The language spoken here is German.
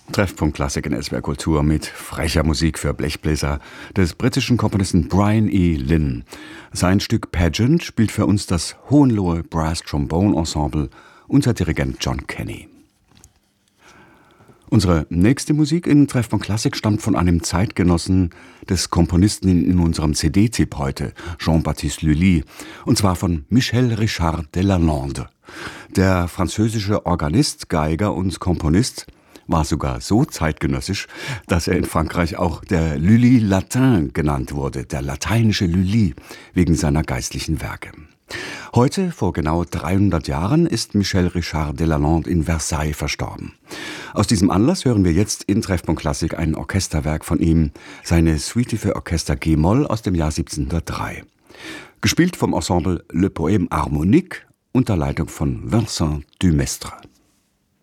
Treffpunkt Klassik in SWR Kultur mit frecher Musik für Blechbläser des britischen Komponisten Brian E. Lynn. Sein Stück Pageant spielt für uns das Hohenlohe Brass Trombone Ensemble unter Dirigent John Kenny. Unsere nächste Musik in Treffpunkt Klassik stammt von einem Zeitgenossen des Komponisten in unserem CD-Tipp heute, Jean-Baptiste Lully, und zwar von Michel Richard de Lalande. Der französische Organist, Geiger und Komponist war sogar so zeitgenössisch, dass er in Frankreich auch der Lully Latin genannt wurde, der lateinische Lully, wegen seiner geistlichen Werke. Heute, vor genau 300 Jahren, ist Michel Richard de Lalande in Versailles verstorben. Aus diesem Anlass hören wir jetzt in Treffpunkt Klassik ein Orchesterwerk von ihm, seine Suite für Orchester G-Moll aus dem Jahr 1703. Gespielt vom Ensemble Le Poème Harmonique unter Leitung von Vincent Dumestre.